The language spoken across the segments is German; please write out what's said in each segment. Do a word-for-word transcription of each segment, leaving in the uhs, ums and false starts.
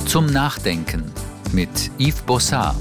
Zum Nachdenken mit Yves Bossard.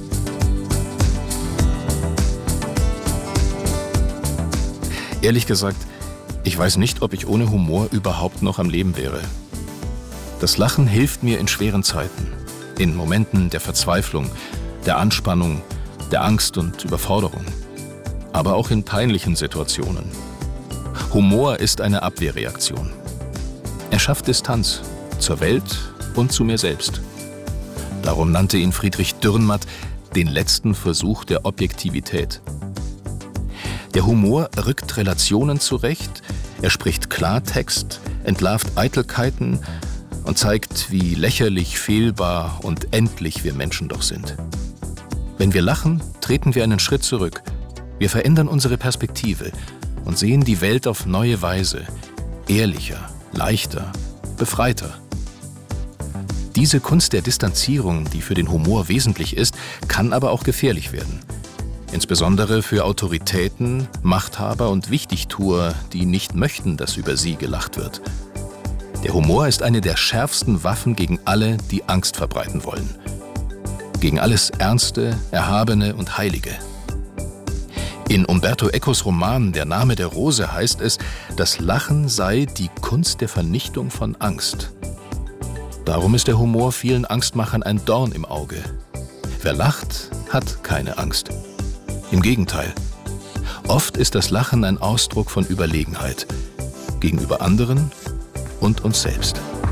Ehrlich gesagt, ich weiß nicht, ob ich ohne Humor überhaupt noch am Leben wäre. Das Lachen hilft mir in schweren Zeiten, in Momenten der Verzweiflung, der Anspannung, der Angst und Überforderung, aber auch in peinlichen Situationen. Humor ist eine Abwehrreaktion. Er schafft Distanz zur Welt und zu mir selbst. Darum nannte ihn Friedrich Dürrenmatt den letzten Versuch der Objektivität. Der Humor rückt Relationen zurecht, er spricht Klartext, entlarvt Eitelkeiten und zeigt, wie lächerlich, fehlbar und endlich wir Menschen doch sind. Wenn wir lachen, treten wir einen Schritt zurück. Wir verändern unsere Perspektive und sehen die Welt auf neue Weise, ehrlicher, leichter, befreiter. Diese Kunst der Distanzierung, die für den Humor wesentlich ist, kann aber auch gefährlich werden. Insbesondere für Autoritäten, Machthaber und Wichtigtuer, die nicht möchten, dass über sie gelacht wird. Der Humor ist eine der schärfsten Waffen gegen alle, die Angst verbreiten wollen. Gegen alles Ernste, Erhabene und Heilige. In Umberto Ecos Roman »Der Name der Rose« heißt es, das Lachen sei die Kunst der Vernichtung von Angst. Darum ist der Humor vielen Angstmachern ein Dorn im Auge. Wer lacht, hat keine Angst. Im Gegenteil. Oft ist das Lachen ein Ausdruck von Überlegenheit gegenüber anderen und uns selbst.